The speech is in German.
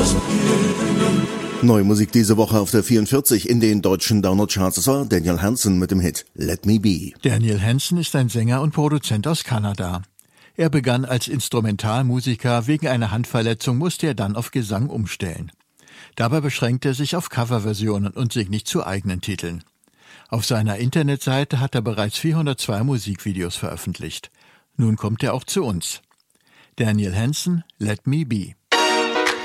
Neue Musik diese Woche auf der 44 in den deutschen Download-Charts. Das war Daniel Hansen mit dem Hit Let Me Be. Daniel Hansen ist ein Sänger und Produzent aus Kanada. Er begann als Instrumentalmusiker, wegen einer Handverletzung musste er dann auf Gesang umstellen. Dabei beschränkte er sich auf Coverversionen und singt nicht zu eigenen Titeln. Auf seiner Internetseite hat er bereits 402 Musikvideos veröffentlicht. Nun kommt er auch zu uns. Daniel Hansen, Let Me Be.